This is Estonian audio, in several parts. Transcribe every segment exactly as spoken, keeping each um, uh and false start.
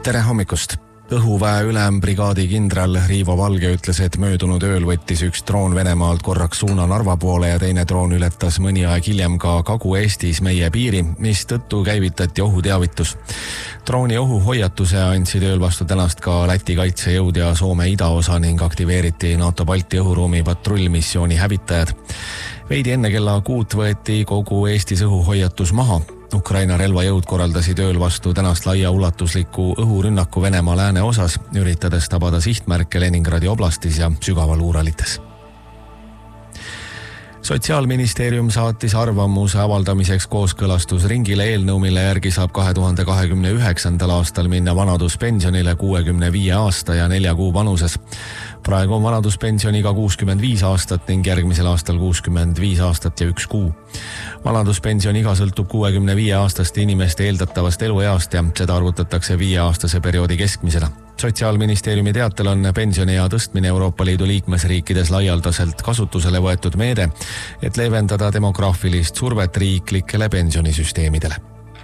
Tere hommikust! Õhuväe ülembrigaadi kindral Riivo Valge ütles, et möödunud ööl võttis üks droon Venemaalt korraks suuna Narva poole ja teine droon ületas mõni aeg hiljem ka Kagu-Eestis meie piiri, mis tõttu käivitati ohuteavitus. Drooni ohuhoiatuse andsid ööl vastu tänast ka Läti kaitsejõud ja Soome idaosa ning aktiveeriti NATO Balti õhuruumi patrullmissiooni hävitajad. Veidi enne kella kuut võeti kogu Eestis õhuhoiatus maha. Ukraina relvajõud korraldasid ööl vastu tänast laiaulatusliku õhurünnaku Venemaa lääne osas, üritades tabada sihtmärke Leningradi oblastis ja sügaval Uuralites. Sotsiaalministeerium saatis arvamuse avaldamiseks kooskõlastusringile eelnõu, mille järgi saab kahe tuhande kahekümne üheksandal aastal minna vanaduspensionile kuuekümne viie aasta ja nelja kuu vanuses. Praegu on vanaduspensioniga kuuskümmend viis aastat ning järgmisel aastal kuuskümmend viis aastat ja üks kuu. Vanaduspensioniga sõltub kuuekümne viie aastaste inimeste eeldatavast elueast ja seda arvutatakse viie aastase perioodi keskmisena. Sotsiaalministeeriumi teatel on pensioniea tõstmine Euroopa Liidu liikmesriikides laialdaselt kasutusele võetud meede, et leevendada demograafilist survet riiklikele pensionisüsteemidele.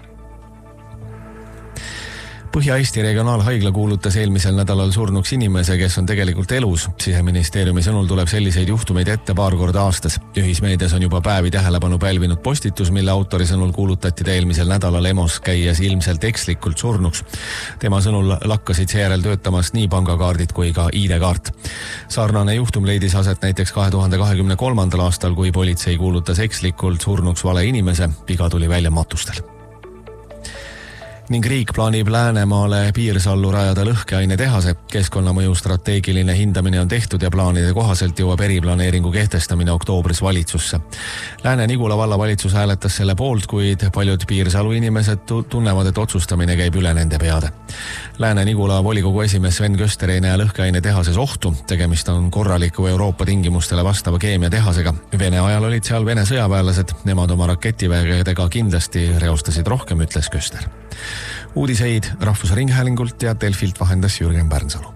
Põhja-Eesti regionaalhaigla kuulutas eelmisel nädalal surnuks inimese, kes on tegelikult elus. Siseministeeriumi sõnul tuleb selliseid juhtumeid ette paar korda aastas. Ühismeedias on juba päevi tähelepanu pälvinud postitus, mille autori sõnul kuulutati ta eelmisel nädalal EMOs käies ilmselt ekslikult surnuks. Tema sõnul lakkasid seejärel töötamast nii pangakaardid kui ka I D-kaart. Sarnane juhtum leidis aset näiteks kahe tuhande kahekümne kolmandal aastal, kui politsei kuulutas ekslikult surnuks vale inimese. Viga tuli välja matustel. Ning riik plaanib Läänemaale Piirsallu rajada lõhkeaine tehase. Keskkonnamõju strateegiline hindamine on tehtud ja plaanide kohaselt jõuab eriplaneeringu kehtestamine oktoobris valitsusse. Lääne-Nigula valla valitsus hääletas selle poolt, kuid paljud Piirsalu inimesed tunnevad, et otsustamine käib üle nende peade. Lääne-Nigula volikogu esimees Sven Köster ei näe lõhkeaine tehases ohtu. Tegemist on korraliku Euroopa tingimustele vastava keemiatehasega. Vene ajal olid seal Vene sõjaväelased. Nemad oma raketivägedega kindlasti reostasid rohkem, ütles Köster. Uudiseid Rahvusringhäälingult ja Delfilt vahendas Jürgen Pärnsalu.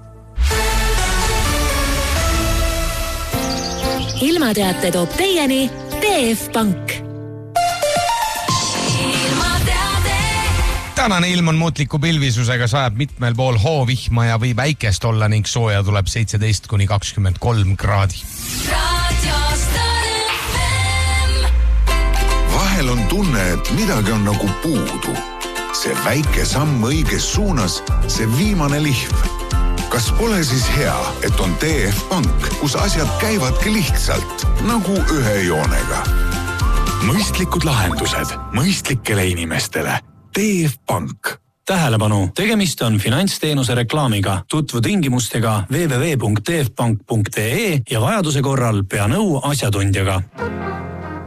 Ilmateate toob teieni T F Pank. Tänane ilm on muutliku pilvisusega, sajab mitmel pool hoovihma ja võib väikest olla ning sooja tuleb seitseteist kuni kakskümmend kolm kraadi. Vahel on tunne, et midagi on nagu puudu. See väike samm õiges suunas, see viimane lihv. Kas pole siis hea, et on T F Pank, kus asjad käivadki lihtsalt, nagu ühe joonega? Mõistlikud lahendused mõistlikele inimestele. T F Pank. Tähelepanu, tegemist on finantsteenuse reklaamiga. Tutvu tingimustega w w w punkt t f pank punkt e e ja vajaduse korral pea nõu asjatundjaga.